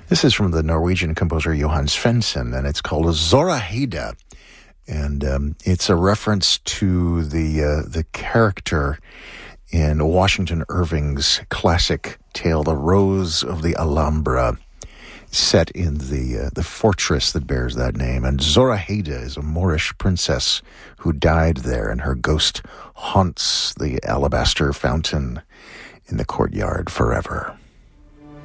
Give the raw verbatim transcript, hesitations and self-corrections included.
This is from the Norwegian composer Johan Svensson, and it's called Zoraheda. And um, it's a reference to the uh, the character in Washington Irving's classic tale, The Rose of the Alhambra, set in the uh, the fortress that bears that name. And Zoraheda is a Moorish princess who died there, and her ghost haunts the alabaster fountain in the courtyard forever.